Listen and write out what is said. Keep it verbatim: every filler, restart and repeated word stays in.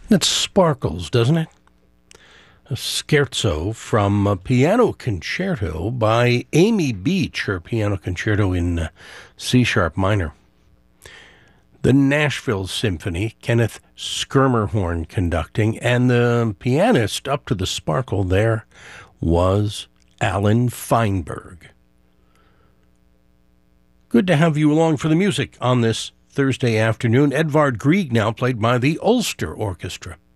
It sparkles, doesn't it? A scherzo from a piano concerto by Amy Beach, her piano concerto in uh, C-sharp minor. The Nashville Symphony, Kenneth Schermerhorn conducting, and the pianist up to the sparkle there was Alan Feinberg. Good to have you along for the music on this Thursday afternoon. Edvard Grieg now played by the Ulster Orchestra.